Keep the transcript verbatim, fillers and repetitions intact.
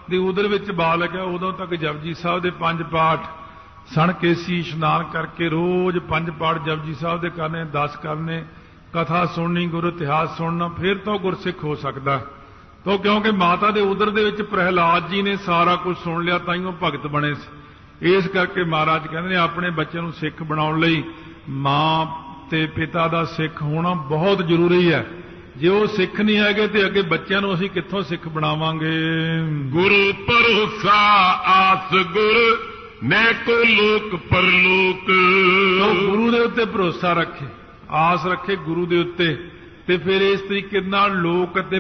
ਦੀ ਉਦਰ ਵਿੱਚ ਬਾਲਕ ਹੈ ਉਦੋਂ ਤੱਕ ਜਪਜੀ ਸਾਹਿਬ ਦੇ ਪੰਜ ਪਾਠ ਸਣ ਕੇਸੀ ਇਸ਼ਨਾਨ ਕਰਕੇ ਰੋਜ਼ ਪੰਜ ਪਾਠ ਜਪਜੀ ਸਾਹਿਬ ਦੇ ਕਰਨੇ, ਦਸ ਕਰਨੇ, ਕਥਾ ਸੁਣਨੀ, ਗੁਰ ਇਤਿਹਾਸ ਸੁਣਨਾ, ਫਿਰ ਤਾਂ ਗੁਰਸਿੱਖ ਹੋ ਸਕਦਾ। ਤਾਂ ਕਿਉਂਕਿ ਮਾਤਾ ਦੇ ਉਦਰ ਦੇ ਵਿੱਚ ਪ੍ਰਹਿਲਾਦ ਜੀ ਨੇ ਸਾਰਾ ਕੁਝ ਸੁਣ ਲਿਆ, ਤਾਂ ਹੀ ਉਹ ਭਗਤ ਬਣੇ ਸੀ। ਇਸ ਕਰਕੇ ਮਹਾਰਾਜ ਕਹਿੰਦੇ ਨੇ ਆਪਣੇ ਬੱਚੇ ਨੂੰ ਸਿੱਖ ਬਣਾਉਣ ਲਈ ਮਾਂ ਤੇ ਪਿਤਾ ਦਾ ਸਿੱਖ ਹੋਣਾ ਬਹੁਤ ਜ਼ਰੂਰੀ ਹੈ। ਜੇ ਉਹ ਸਿੱਖ ਨਹੀਂ ਹੈਗੇ ਤੇ ਅੱਗੇ ਬੱਚਿਆਂ ਨੂੰ ਅਸੀਂ ਕਿੱਥੋਂ ਸਿੱਖ ਬਣਾਵਾਂਗੇ। ਗੁਰੂ ਭਰੋਸਾ ਆਸ ਗੁਰ ਮੈਂ ਕੋ ਲੋਕ ਪਰਲੋਕ। ਗੁਰੂ ਦੇ ਉੱਤੇ ਭਰੋਸਾ ਰੱਖੇ, ਆਸ ਰੱਖੇ ਗੁਰੂ ਦੇ ਉੱਤੇ, ਤੇ ਫਿਰ ਇਸ ਤਰੀਕੇ ਨਾਲ ਲੋਕ ਅਤੇ